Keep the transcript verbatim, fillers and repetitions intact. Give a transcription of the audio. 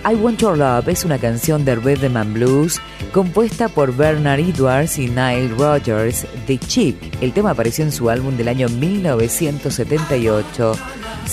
I Want Your Love es una canción de rhythm and blues compuesta por Bernard Edwards y Nile Rodgers de Chic. El tema apareció en su álbum del año mil novecientos setenta y ocho,